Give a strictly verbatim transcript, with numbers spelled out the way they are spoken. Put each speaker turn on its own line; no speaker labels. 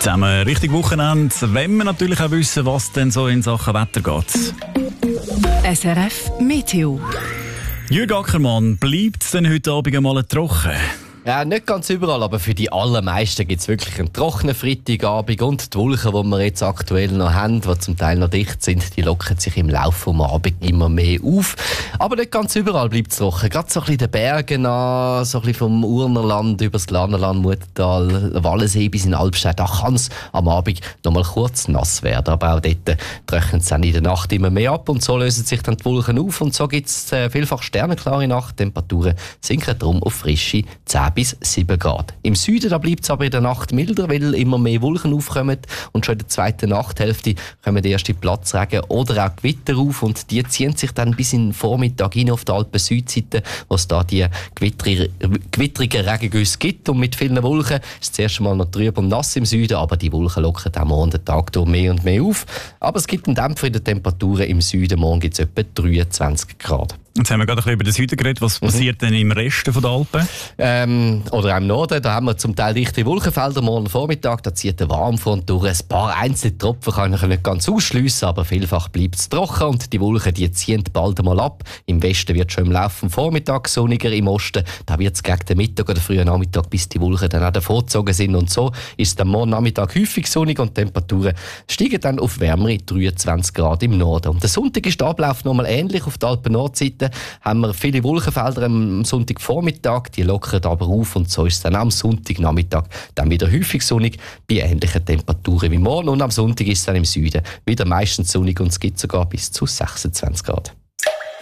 Zusammen richtig Wochenende, wenn wir natürlich auch wissen, was denn so in Sachen Wetter geht.
S R F Meteo.
Jürg Ackermann, bleibt es denn heute Abend einmal trocken?
Ja, nicht ganz überall, aber für die allermeisten gibt es wirklich einen trockenen Freitagabend. Und die Wolken, die wir jetzt aktuell noch haben, die zum Teil noch dicht sind, die lockern sich im Laufe des Abends immer mehr auf. Aber nicht ganz überall bleibt es trocken. Gerade so ein bisschen den Bergen an, so ein bisschen vom Urnerland über das Lannerland, Muttental, Wallensee bis in Albstadt. Da kann es am Abend noch mal kurz nass werden. Aber auch dort trocknet es dann in der Nacht immer mehr ab. Und so lösen sich dann die Wolken auf. Und so gibt es äh, vielfach sternenklare Nachttemperaturen, sinken darum auf frische zehn bis sieben Grad. Im Süden da bleibt es aber in der Nacht milder, weil immer mehr Wolken aufkommen und schon in der zweiten Nachthälfte kommen erste Platzregen oder auch Gewitter auf und die ziehen sich dann bis in den Vormittag hin auf der Alpen-Südseite, wo es da die gewittrige, gewittrigen Regengüsse gibt und mit vielen Wolken ist es zuerst einmal noch trüb und nass im Süden, aber die Wolken lockern am Morgen den Tag durch mehr und mehr auf. Aber es gibt einen Dämpfer in den Temperaturen im Süden. Morgen gibt es etwa dreiundzwanzig Grad.
Jetzt haben wir gerade ein bisschen über den Süden geredet. Was passiert mhm. denn im Rest der Alpen?
Ähm, oder auch im Norden, da haben wir zum Teil dichte Wolkenfelder. Morgen Vormittag, da zieht der Warmfront durch. Ein paar einzelne Tropfen kann ich nicht ganz ausschliessen, aber vielfach bleibt es trocken und die Wolken die ziehen bald einmal ab. Im Westen wird schon im Laufe des Vormittags sonniger, im Osten da wird es gegen den Mittag oder frühen Nachmittag, bis die Wolken dann auch davongezogen sind. Und so ist es am morgen Nachmittag häufig sonnig und die Temperaturen steigen dann auf wärmere dreiundzwanzig Grad im Norden. Und der Sonntag ist der Ablauf nochmal ähnlich. Auf der Alpen-Nordseite haben wir viele Wolkenfelder am Sonntagvormittag, die lockern aber auf und so ist es dann am Sonntagnachmittag dann wieder häufig sonnig bei ähnlichen Temperaturen wie morgen und am Sonntag ist es dann im Süden wieder meistens sonnig und es gibt sogar bis zu sechsundzwanzig Grad.